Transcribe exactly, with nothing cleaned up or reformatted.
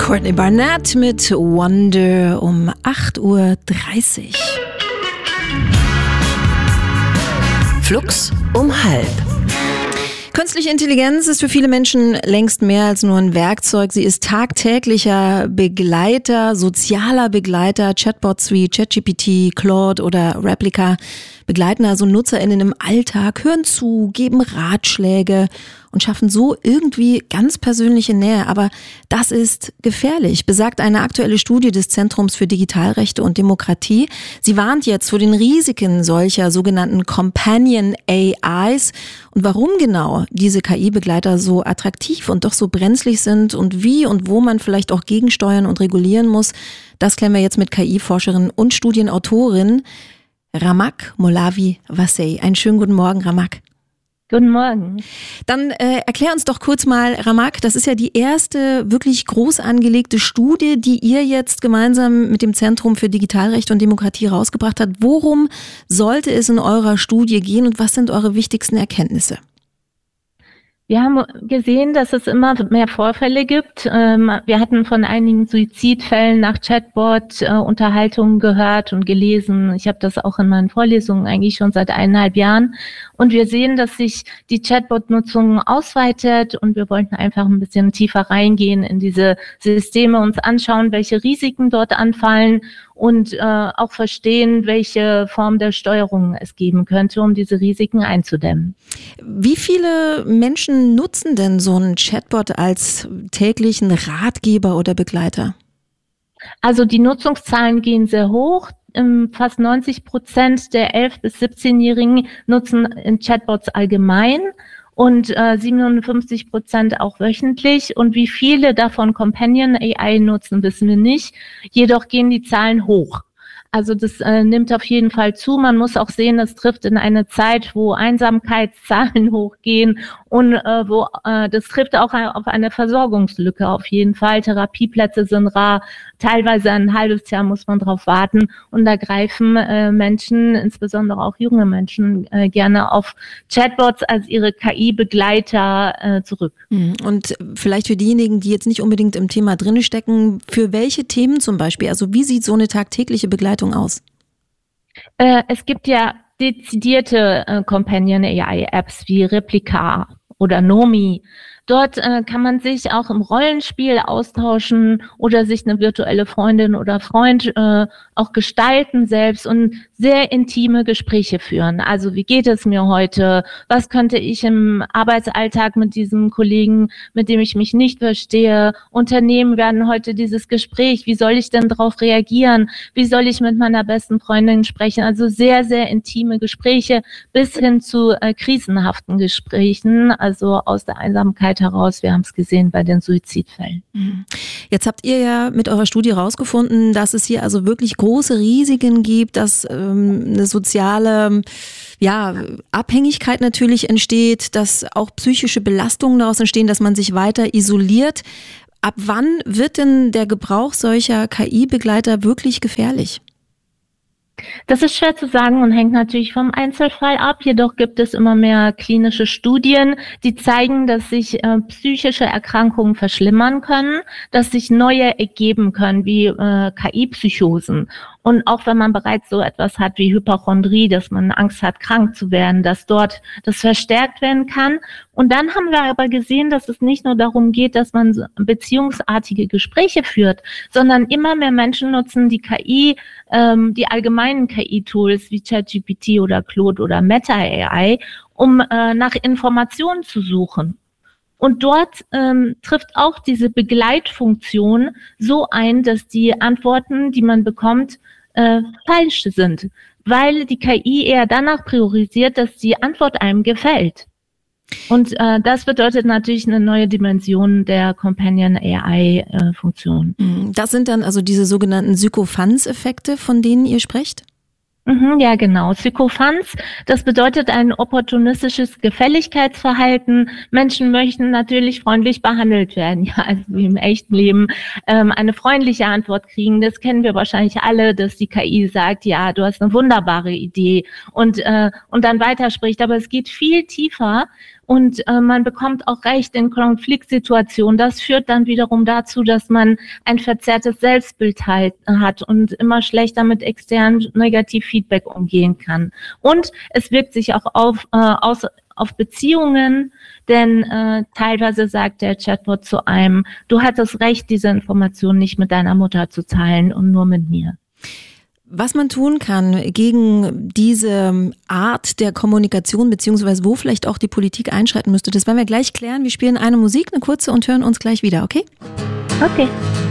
Courtney Barnett mit Wonder um acht Uhr dreißig. Flux um halb. Künstliche Intelligenz ist für viele Menschen längst mehr als nur ein Werkzeug. Sie ist tagtäglicher Begleiter, sozialer Begleiter. Chatbots wie ChatGPT, Claude oder Replika begleiten also NutzerInnen im Alltag, hören zu, geben Ratschläge und schaffen so irgendwie ganz persönliche Nähe. Aber das ist gefährlich, besagt eine aktuelle Studie des Zentrums für Digitalrechte und Demokratie. Sie warnt jetzt vor den Risiken solcher sogenannten Companion A Is und warum genau diese K I-Begleiter so attraktiv und doch so brenzlig sind und wie und wo man vielleicht auch gegensteuern und regulieren muss. Das klären wir jetzt mit K I-Forscherin und Studienautorin Ramak Molavi-Vassey. Einen schönen guten Morgen, Ramak. Guten Morgen. Dann äh, erklär uns doch kurz mal, Ramak, das ist ja die erste wirklich groß angelegte Studie, die ihr jetzt gemeinsam mit dem Zentrum für Digitalrecht und Demokratie rausgebracht habt. Worum sollte es in eurer Studie gehen und was sind eure wichtigsten Erkenntnisse? Wir haben gesehen, dass es immer mehr Vorfälle gibt. Wir hatten von einigen Suizidfällen nach Chatbot-Unterhaltungen gehört und gelesen. Ich habe das auch in meinen Vorlesungen eigentlich schon seit eineinhalb Jahren. Und wir sehen, dass sich die Chatbot-Nutzung ausweitet und wir wollten einfach ein bisschen tiefer reingehen in diese Systeme, uns anschauen, welche Risiken dort anfallen und äh, auch verstehen, welche Form der Steuerung es geben könnte, um diese Risiken einzudämmen. Wie viele Menschen nutzen denn so einen Chatbot als täglichen Ratgeber oder Begleiter? Also die Nutzungszahlen gehen sehr hoch. Fast neunzig Prozent der elf- bis siebzehnjährigen nutzen Chatbots allgemein und äh, siebenundfünfzig Prozent auch wöchentlich. Und wie viele davon Companion A I nutzen, wissen wir nicht. Jedoch gehen die Zahlen hoch. Also das äh, nimmt auf jeden Fall zu. Man muss auch sehen, das trifft in eine Zeit, wo Einsamkeitszahlen hochgehen und äh, wo äh, das trifft auch auf eine Versorgungslücke auf jeden Fall. Therapieplätze sind rar, teilweise ein halbes Jahr muss man drauf warten und da greifen äh, Menschen, insbesondere auch junge Menschen, äh, gerne auf Chatbots als ihre K I-Begleiter äh, zurück. Und vielleicht für diejenigen, die jetzt nicht unbedingt im Thema drin stecken, für welche Themen zum Beispiel? Also wie sieht so eine tagtägliche Begleitung aus? Äh, es gibt ja dezidierte äh, Companion A I-Apps wie Replika oder Nomi. Dort äh, kann man sich auch im Rollenspiel austauschen oder sich eine virtuelle Freundin oder Freund äh, auch gestalten selbst und sehr intime Gespräche führen. Also wie geht es mir heute? Was könnte ich im Arbeitsalltag mit diesem Kollegen, mit dem ich mich nicht verstehe, unternehmen? Werden heute dieses Gespräch? Wie soll ich denn darauf reagieren? Wie soll ich mit meiner besten Freundin sprechen? Also sehr, sehr intime Gespräche bis hin zu äh, krisenhaften Gesprächen, also aus der Einsamkeit heraus. Wir haben es gesehen bei den Suizidfällen. Jetzt habt ihr ja mit eurer Studie herausgefunden, dass es hier also wirklich große Risiken gibt, dass ähm, eine soziale ja, Abhängigkeit natürlich entsteht, dass auch psychische Belastungen daraus entstehen, dass man sich weiter isoliert. Ab wann wird denn der Gebrauch solcher K I-Begleiter wirklich gefährlich? Das ist schwer zu sagen und hängt natürlich vom Einzelfall ab. Jedoch gibt es immer mehr klinische Studien, die zeigen, dass sich äh, psychische Erkrankungen verschlimmern können, dass sich neue ergeben können, wie äh, K I-Psychosen. Und auch wenn man bereits so etwas hat wie Hypochondrie, dass man Angst hat, krank zu werden, dass dort das verstärkt werden kann. Und dann haben wir aber gesehen, dass es nicht nur darum geht, dass man beziehungsartige Gespräche führt, sondern immer mehr Menschen nutzen die K I, ähm, die allgemeinen K I-Tools wie ChatGPT oder Claude oder Meta A I, um äh, nach Informationen zu suchen. Und dort ähm, trifft auch diese Begleitfunktion so ein, dass die Antworten, die man bekommt, äh, falsch sind, weil die K I eher danach priorisiert, dass die Antwort einem gefällt. Und äh, das bedeutet natürlich eine neue Dimension der Companion A I-Funktion. Äh, das sind dann also diese sogenannten Sykophants-Effekte, von denen ihr sprecht? Mhm, ja, genau. Sykophants, das bedeutet ein opportunistisches Gefälligkeitsverhalten. Menschen möchten natürlich freundlich behandelt werden, ja, also wie im echten Leben, ähm, eine freundliche Antwort kriegen. Das kennen wir wahrscheinlich alle, dass die K I sagt, ja, du hast eine wunderbare Idee und, äh, und dann weiterspricht. Aber es geht viel tiefer und äh, man bekommt auch Recht in Konfliktsituationen. Das führt dann wiederum dazu, dass man ein verzerrtes Selbstbild halt, hat und immer schlechter mit externem Negativfeedback umgehen kann. Und es wirkt sich auch auf, äh, aus, auf Beziehungen, denn äh, teilweise sagt der Chatbot zu einem, du hattest Recht, diese Information nicht mit deiner Mutter zu teilen und nur mit mir. Was man tun kann gegen diese Art der Kommunikation, beziehungsweise wo vielleicht auch die Politik einschreiten müsste, das werden wir gleich klären. Wir spielen eine Musik, eine kurze, und hören uns gleich wieder, okay? Okay.